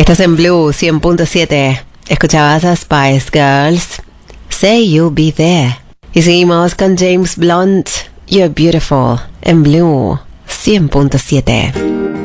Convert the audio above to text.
Estás en Blue 100.7. Escuchabas a Spice Girls, Say You'll Be There. Y seguimos con James Blunt, You're Beautiful, en Blue 100.7.